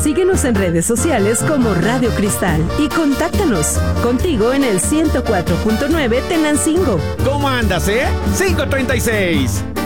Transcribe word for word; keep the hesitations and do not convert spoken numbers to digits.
Síguenos en redes sociales como Radio Cristal y contáctanos. Contigo en el ciento cuatro punto nueve Tenancingo. ¿Cómo andas, eh? cinco treinta y seis.